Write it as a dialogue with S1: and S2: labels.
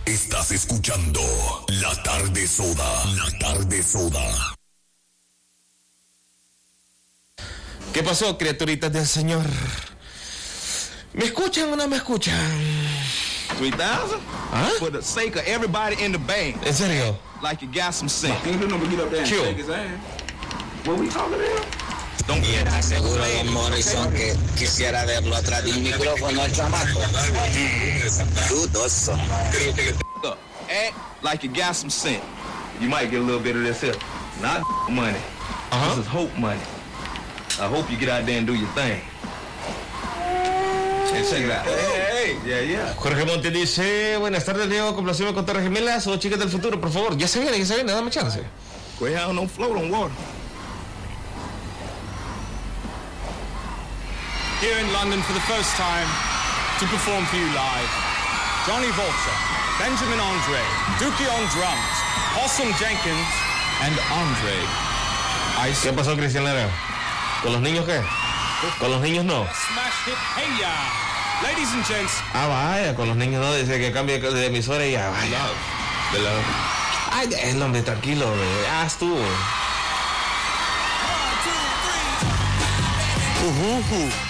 S1: Estás escuchando La Tarde Soda. La Tarde Soda.
S2: ¿Qué pasó, criaturitas del Señor? ¿Me escuchan o no me escuchan?
S3: 3,000?
S2: ¿Ah?
S3: For the sake of everybody in the band.
S2: ¿En serio?
S3: Like you got some sense.
S2: Chill.
S3: Don't get that.
S4: Seguro Don Morrison que quisiera verlo atrás del micrófono al chamaco. Dudoso.
S3: Look, act like you got some sense. You might get a little bit of this here. Not money.
S2: Uh-huh.
S3: This is hope money. I hope you get out there and do your thing. And check it out. Hey, yeah.
S2: Jorge Monte dice, buenas tardes, Diego, complacido con Torres Gemelas o Chicas del Futuro, por favor. Ya se viene, dame chance.
S3: Greyhound don't float on water.
S5: Here in London for the first time to perform for you live, Johnny Vulture, Benjamin Andre, Dookie on drums, Possum Jenkins, and Andre.
S2: ¿Qué pasó, Cristian Lara? ¿Con los niños qué? ¿Con los niños no?
S5: Smash hit, hey ya. Ladies and gents.
S2: Ah, vaya, con los niños no, dice que cambie de emisora y ya, vaya. Ay, el hombre, tranquilo, ya estuvo.